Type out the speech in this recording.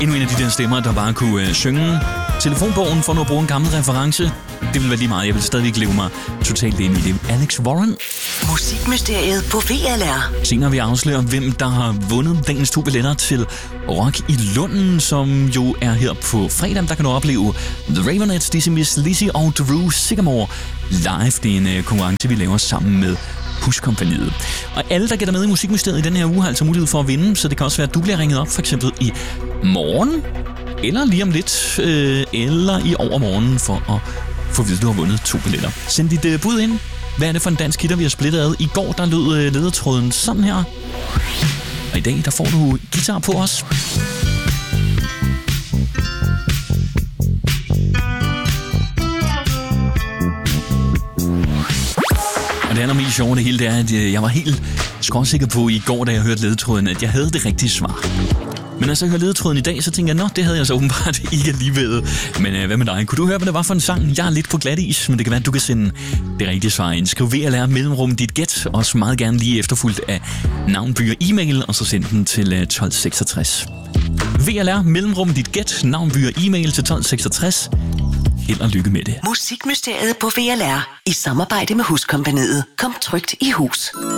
Endnu en af de der stemmer, der bare kunne synge telefonbogen for nu at bruge en gammel reference. Det ville være lige meget. Jeg vil stadigvæk leve mig totalt ind i det. Alex Warren. Musikmysteriet på VLR. Senere vil jeg afsløre, hvem der har vundet dagens 2 billetter til Rock i Lunden, som jo er her på fredag. Der kan du opleve The Raveonettes, Dizzy Miss Lizzy og Drew Sycamore live. Det er en konkurrence, vi laver sammen med Huskompagniet. Og alle, der gætter med i Musikmysteriet i den her uge, har altså mulighed for at vinde, så det kan også være, at du bliver ringet op, for eksempel i morgen, eller lige om lidt, eller i overmorgen, for at få at vide, at du har vundet 2 billetter. Send dit bud ind. Hvad er det for en dansk hitter, vi har splittet ad? I går, der lød ledetråden sådan her. Og i dag, der får du guitar på os. Og det allermest sjove det hele, det er, at jeg var helt skråsikker på i går, da jeg hørte ledetråden, at jeg havde det rigtige svar. Men når jeg hører ledetråden i dag, så tænker jeg, det havde jeg så åbenbart ikke alligevel. Men hvad med dig? Kunne du høre, hvad det var for en sang? Jeg er lidt på glat is, men det kan være, at du kan sende det rigtige svar ind. Skriv VLR mellemrum dit gæt, også meget gerne lige efterfulgt af navn, by og e-mail, og så send den til 1266. VLR mellemrum dit gæt, navn, by og e-mail til 1266. Held og lykke med det. Musikmysteriet på VLR i samarbejde med Huskompagniet. Kom trygt i hus.